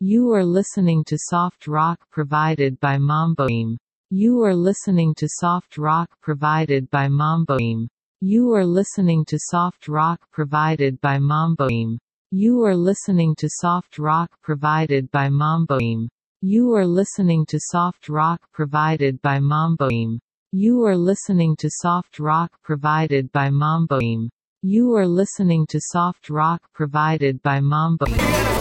You are listening to soft rock provided by Mamboim. You are listening to soft rock provided by Mamboim. You are listening to soft rock provided by Mamboim. You are listening to soft rock provided by Mamboim. You are listening to soft rock provided by Mamboim. You are listening to soft rock provided by Mamboim. You are listening to soft rock provided by Mamboim.